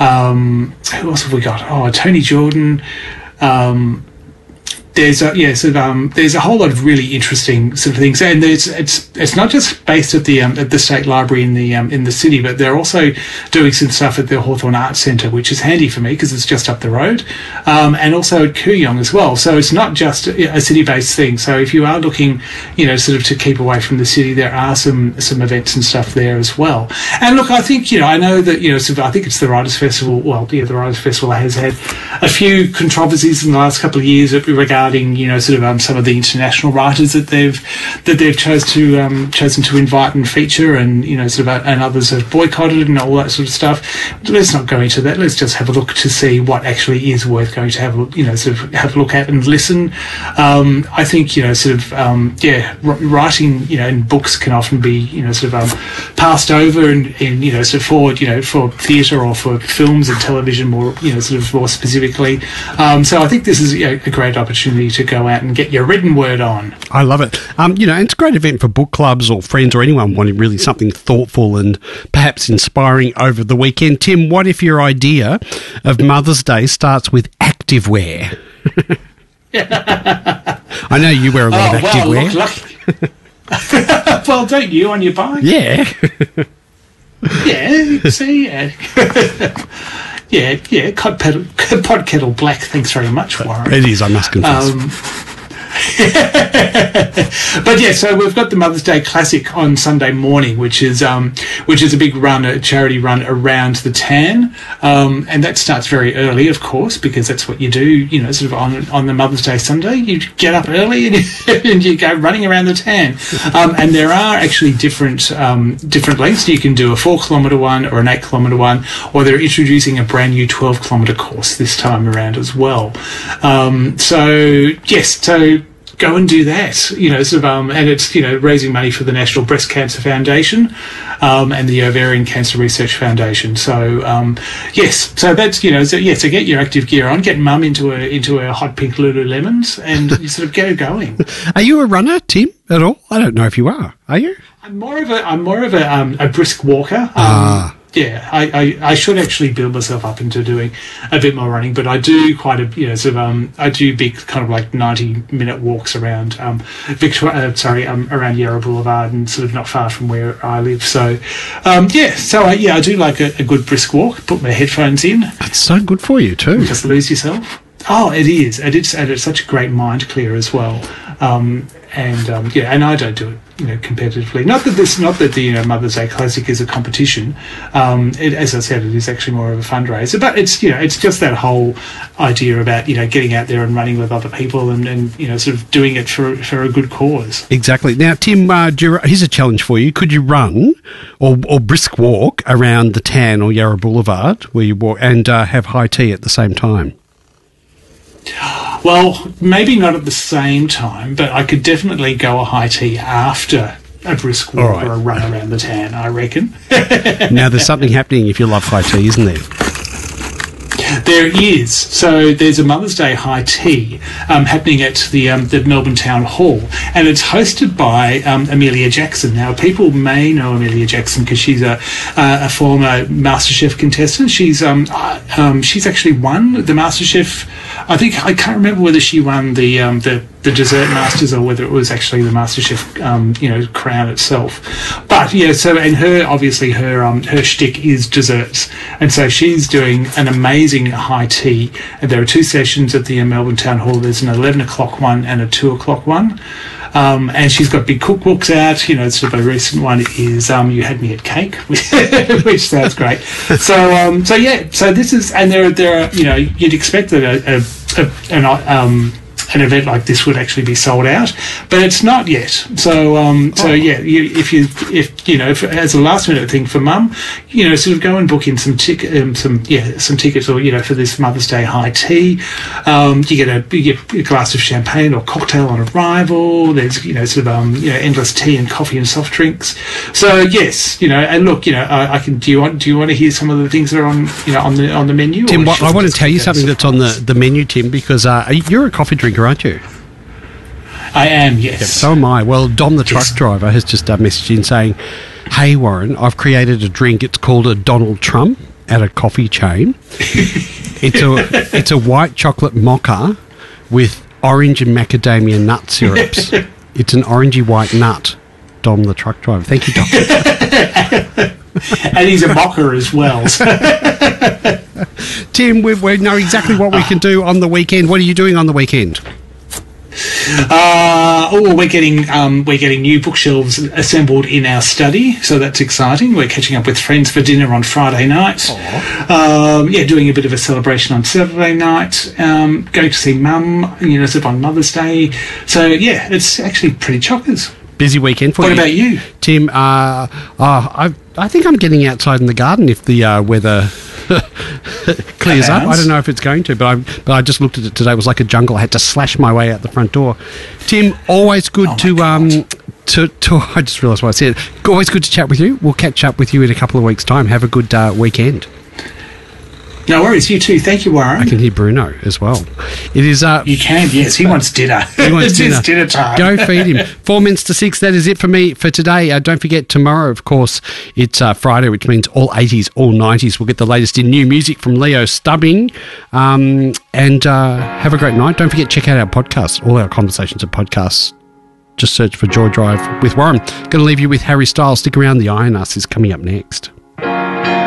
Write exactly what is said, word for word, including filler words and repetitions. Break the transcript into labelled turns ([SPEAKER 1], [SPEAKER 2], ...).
[SPEAKER 1] Um, who else have we got? Oh, Tony Jordan. Um, There's a yeah, so um, there's a whole lot of really interesting sort of things, and there's it's it's not just based at the um, at the State Library in the um, in the city, but they're also doing some stuff at the Hawthorn Arts Centre, which is handy for me because it's just up the road, um, and also at Kooyong as well. So it's not just a city-based thing. So if you are looking, you know, sort of to keep away from the city, there are some some events and stuff there as well. And look, I think you know, I know that you know, sort of, I think it's the Writers' Festival. Well, yeah, the Writers' Festival has had a few controversies in the last couple of years regarding you know sort of um, some of the international writers that they've that they've chose to um, chosen to invite and feature, and you know sort of and others have boycotted and all that sort of stuff. Let's not go into that. Let's just have a look to see what actually is worth going to have a, you know sort of have a look at and listen. Um, I think you know sort of um, yeah writing you know in books can often be you know sort of um, passed over and, and you know sort of for you know for theatre or for films and television more you know sort of more specifically. Um, so I think this is you know, a great opportunity to go out and get your written word on.
[SPEAKER 2] I love it. Um, you know, and it's a great event for book clubs or friends or anyone wanting really something thoughtful and perhaps inspiring over the weekend. Tim, what if your idea of Mother's Day starts with activewear? I know you wear a lot
[SPEAKER 1] oh,
[SPEAKER 2] of
[SPEAKER 1] activewear. Well, look, well, don't you on your bike?
[SPEAKER 2] Yeah.
[SPEAKER 1] Yeah, see, yeah. Yeah, yeah, Cod pedal, Pod Kettle Black, thanks very much, Warren.
[SPEAKER 2] It is, I must confess.
[SPEAKER 1] Um, but yeah, so we've got the Mother's Day Classic on Sunday morning, which is um, which is a big run, a charity run around the Tan, um, and that starts very early, of course, because that's what you do. You know, sort of on on the Mother's Day Sunday, you get up early and you, and you go running around the Tan. Um, and there are actually different um, different lengths. You can do a four kilometre one or an eight kilometre one, or they're introducing a brand new twelve kilometre course this time around as well. Um, so yes, so. Go and do that, you know, sort of, um, and it's, you know, raising money for the National Breast Cancer Foundation um, and the Ovarian Cancer Research Foundation. So, um, yes, so that's, you know, so, yeah, so get your active gear on, get mum into a into a hot pink Lululemons and you sort of get her going.
[SPEAKER 2] Are you a runner, Tim, at all? I don't know if you are. Are you?
[SPEAKER 1] I'm more of a, I'm more of a, um, a brisk walker. Um,
[SPEAKER 2] ah.
[SPEAKER 1] Yeah, I, I, I should actually build myself up into doing a bit more running, but I do quite a, you know, sort of, um, I do big kind of like ninety minute walks around, um, Victoria, uh, sorry, um, around Yarra Boulevard and sort of not far from where I live. So, um, yeah, so I, yeah, I do like a, a good brisk walk, put my headphones in.
[SPEAKER 2] It's so good for you too.
[SPEAKER 1] Just lose yourself. Oh, it is. And it's, and it's such a great mind clear as well. Um, and, um, yeah, and I don't do it, you know, competitively. Not that this, not that the, you know, Mother's Day Classic is a competition. Um, it, as I said, it is actually more of a fundraiser, but it's, you know, it's just that whole idea about, you know, getting out there and running with other people and, and you know, sort of doing it for, for a good cause.
[SPEAKER 2] Exactly. Now, Tim, uh, you, here's a challenge for you. Could you run or, or brisk walk around the Tan or Yarra Boulevard where you walk and uh, have high tea at the same time?
[SPEAKER 1] Well, maybe not at the same time, but I could definitely go a high tea after a brisk walk right. or a run around the Tan, I reckon.
[SPEAKER 2] Now, there's something happening if you love high tea, isn't there?
[SPEAKER 1] There is. So there's a Mother's Day high tea um, happening at the um, the Melbourne Town Hall, and it's hosted by um, Amelia Jackson. Now, people may know Amelia Jackson because she's a a former MasterChef contestant. She's um, um she's actually won the MasterChef. I think I can't remember whether she won the um, the the Dessert Masters or whether it was actually the MasterChef um, you know crown itself. But yeah, so and her obviously her um her shtick is desserts, and so she's doing an amazing high tea. And there are two sessions at the Melbourne Town Hall. There's an eleven o'clock one and a two o'clock one. Um, and she's got big cookbooks out. You know, sort of a recent one is um, "You Had Me at Cake," which sounds great. So, um, so yeah, so this is, and there, there are, you know, you'd expect that a, a, a an um. an event like this would actually be sold out, but it's not yet. So, um, so oh. yeah, you, if you, if you know, if, as a last minute thing for Mum, you know, sort of go and book in some ticket, um, some yeah, some tickets, or you know, for this Mother's Day high tea. Um, you get a you get a glass of champagne or cocktail on arrival. There's you know, sort of um, you know, endless tea and coffee and soft drinks. So yes, you know, and look, you know, I, I can. Do you want do you want to hear some of the things that are on you know on the on the menu?
[SPEAKER 2] Tim, what, I want to tell you something that's on the, the menu, Tim, because uh, you're a coffee drinker, aren't you?
[SPEAKER 1] I am, yes.
[SPEAKER 2] Yep, so am I. Well, Dom the truck
[SPEAKER 1] yes.
[SPEAKER 2] driver has just uh, messaged in saying, "Hey Warren, I've created a drink. It's called a Donald Trump." at a coffee chain. It's a it's a white chocolate mocha with orange and macadamia nut syrups. It's an orangey white nut. Dom, the truck driver. Thank you, Dom.
[SPEAKER 1] And he's a mocker as well.
[SPEAKER 2] Tim, we, we know exactly what we can do on the weekend. What are you doing on the weekend?
[SPEAKER 1] Uh, oh, we're getting um, we're getting new bookshelves assembled in our study, so that's exciting. We're catching up with friends for dinner on Friday night. Um, yeah, doing a bit of a celebration on Saturday night. Um, going to see Mum, you know, sort of on Mother's Day. So yeah, it's actually pretty chockers.
[SPEAKER 2] Busy weekend for
[SPEAKER 1] what
[SPEAKER 2] you.
[SPEAKER 1] What about you,
[SPEAKER 2] Tim? Uh, oh, I I think I'm getting outside in the garden if the uh, weather clears up. I don't know if it's going to, but I but I just looked at it today. It was like a jungle. I had to slash my way out the front door. Tim, always good
[SPEAKER 1] oh
[SPEAKER 2] to um to to. I just realised what I said. Always good to chat with you. We'll catch up with you in a couple of weeks' time. Have a good uh, weekend.
[SPEAKER 1] No worries, you too. Thank you, Warren.
[SPEAKER 2] I can hear Bruno as well. It is. Uh,
[SPEAKER 1] you can, yes. He wants dinner.
[SPEAKER 2] He wants dinner.
[SPEAKER 1] It's dinner time.
[SPEAKER 2] Go feed him. Four minutes to six. That is it for me for today. Uh, don't forget, tomorrow, of course, it's uh, Friday, which means all eighties, all nineties. We'll get the latest in new music from Leo Stubbing. Um, and uh, have a great night. Don't forget, check out our podcast. All our conversations are podcasts. Just search for Joy Drive with Warren. Going to leave you with Harry Styles. Stick around. The Iron Us is coming up next.